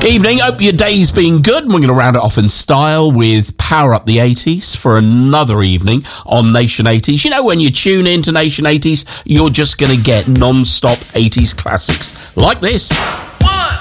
Evening, hope your day's been good. We're going to round it off in style with Power Up the 80s for another evening on Nation 80s. You know, when you tune in to Nation 80s, you're just going to get non-stop 80s classics like this.